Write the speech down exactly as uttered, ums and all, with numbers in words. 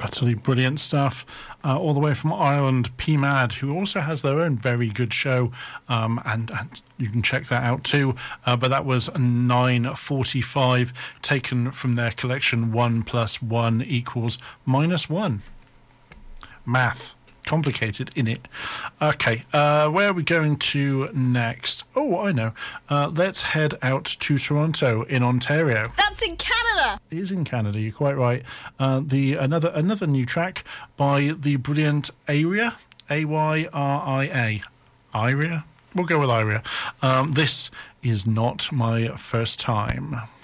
Utterly brilliant stuff, uh, all the way from Ireland. P Mad, who also has their own very good show, um, and, and you can check that out too. Uh, but that was nine forty-five, taken from their collection One Plus One Equals Minus One. Math. Complicated, innit? Okay, uh, where are we going to next? Oh, I know. Uh, let's head out to Toronto in Ontario. That's in Canada! It is in Canada, you're quite right. Uh, the another another new track by the brilliant Aria, A Y R I A. Aria? We'll go with Aria. Um, this is Not My First Time.